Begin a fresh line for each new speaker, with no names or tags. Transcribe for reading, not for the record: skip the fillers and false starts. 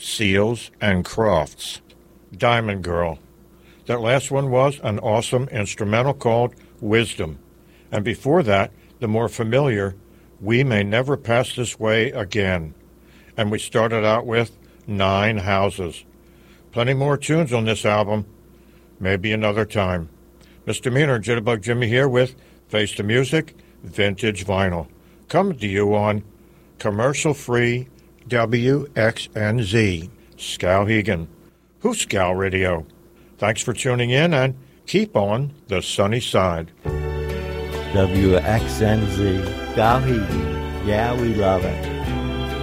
Seals and Crofts. Diamond Girl. That last one was an awesome instrumental called Wisdom. And before that, the more familiar We May Never Pass This Way Again. And we started out with 9 Houses. Plenty more tunes on this album. Maybe another time. Misdemeanor Jitterbug Jimmy here with Face the Music, Vintage Vinyl. Coming to you on commercial-free WXNZ, Skowhegan. Who's Scow Radio? Thanks for tuning in and keep on the sunny side.
WXNZ, Skowhegan. Yeah, we love it.